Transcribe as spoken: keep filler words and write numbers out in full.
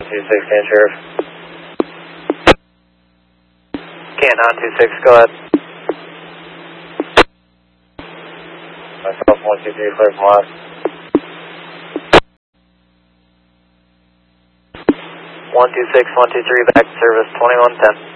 two six, can Sheriff. Can't nine two six, go ahead. Myself, one two three, clear from last. one two six, one two three, back to service, twenty-one ten.